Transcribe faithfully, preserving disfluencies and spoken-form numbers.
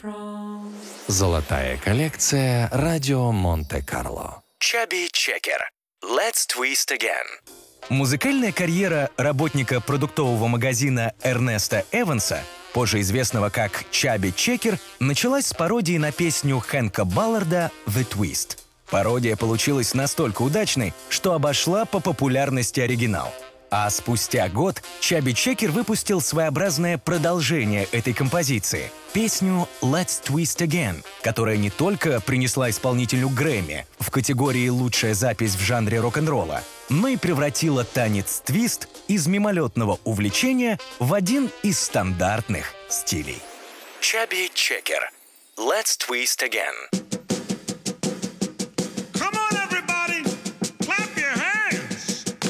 Золотая коллекция «Радио Монте-Карло». Chubby Checker. Let's twist again. Музыкальная карьера работника продуктового магазина Эрнеста Эванса, позже известного как Chubby Checker, началась с пародии на песню Хэнка Балларда «The Twist». Пародия получилась настолько удачной, что обошла по популярности оригинал. А спустя год Chubby Checker выпустил своеобразное продолжение этой композиции — песню «Let's Twist Again», которая не только принесла исполнителю Грэмми в категории «Лучшая запись в жанре рок-н-ролла», но и превратила танец твист из мимолетного увлечения в один из стандартных стилей. Chubby Checker. Let's twist again.